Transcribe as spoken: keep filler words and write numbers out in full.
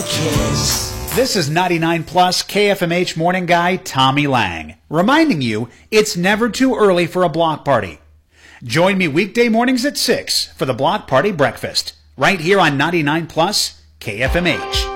kiss. This is ninety-nine plus K F M H morning guy Tommy Lang, reminding you it's never too early for a block party. Join me weekday mornings at six for the Block Party Breakfast, right here on ninety-nine plus K F M H.